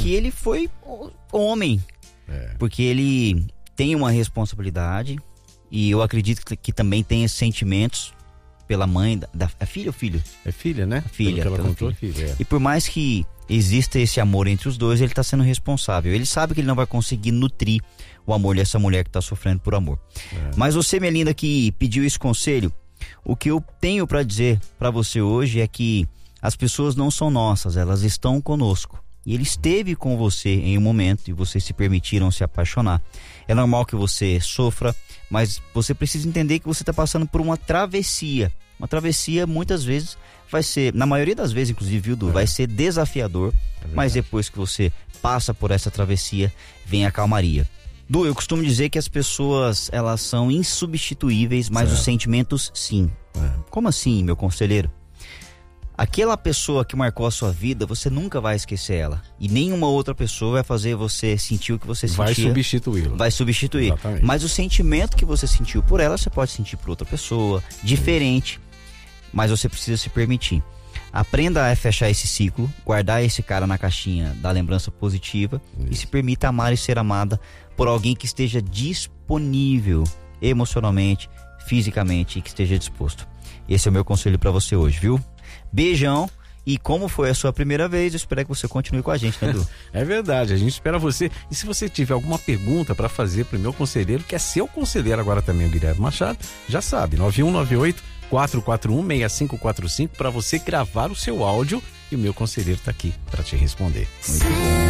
que ele foi homem. Porque ele tem uma responsabilidade e eu acredito que também tem esses sentimentos pela mãe é filha ou filho? É filha, né? Filha. Pelo que ela contou, filha. E por mais que exista esse amor entre os dois, ele está sendo responsável. Ele sabe que ele não vai conseguir nutrir o amor dessa mulher que está sofrendo por amor. Mas você, minha linda, que pediu esse conselho, o que eu tenho para dizer para você hoje é que as pessoas não são nossas, elas estão conosco. E ele esteve com você em um momento e vocês se permitiram se apaixonar. É normal que você sofra, mas você precisa entender que você está passando por uma travessia. Uma travessia muitas vezes vai ser, na maioria das vezes inclusive, viu, Du, vai ser desafiador, mas depois que você passa por essa travessia, vem a calmaria. Du, eu costumo dizer que as pessoas, elas são insubstituíveis, mas os sentimentos sim. Como assim, meu conselheiro? Aquela pessoa que marcou a sua vida, você nunca vai esquecer ela. E nenhuma outra pessoa vai fazer você sentir o que você sentia. Vai substituí-la. Vai substituir. Exatamente. Mas o sentimento que você sentiu por ela, você pode sentir por outra pessoa, diferente. Mas você precisa se permitir. Aprenda a fechar esse ciclo, guardar esse cara na caixinha da lembrança positiva e se permita amar e ser amada por alguém que esteja disponível emocionalmente, fisicamente e que esteja disposto. Esse é o meu conselho para você hoje, viu? Beijão. E como foi a sua primeira vez, eu espero que você continue com a gente, né, Edu? É verdade, a gente espera você. E se você tiver alguma pergunta para fazer pro meu conselheiro, que é seu conselheiro agora também, o Guilherme Machado, já sabe, 9198-441-6545, para você gravar o seu áudio e o meu conselheiro tá aqui para te responder. Muito bom.